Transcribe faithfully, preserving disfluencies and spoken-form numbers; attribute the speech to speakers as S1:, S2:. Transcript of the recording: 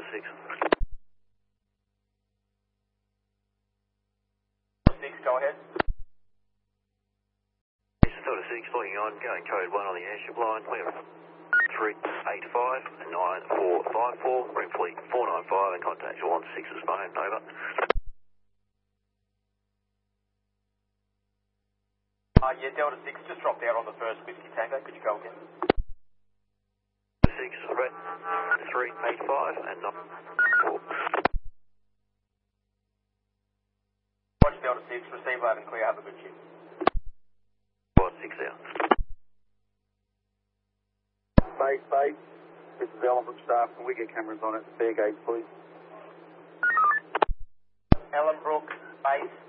S1: six.
S2: six, go ahead.
S1: Delta six, logging on, going code one on the airship line, clear. three eight five and nine four five four, Red Fleet four nine five, and contact you on six's phone, over.
S2: Uh, yeah, Delta six just dropped out on the first Whiskey Tango, could you go again?
S1: six, Red, three eight five and nine four.
S2: Watch Delta six, receive loud and clear, have a good shift.
S1: six out.
S3: Base, base. This is Ellenbrook staff. Can we get cameras on at the fair gates, please?
S2: Ellenbrook, base.